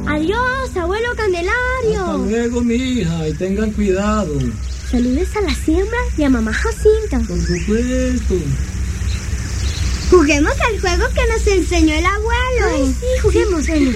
Adiós, abuelo Candelario. Hasta luego, mi hija, y tengan cuidado. Saludes a la siembra y a mamá Jacinta. Por supuesto. Juguemos al juego que nos enseñó el abuelo. Ay, sí, juguemos, Eli.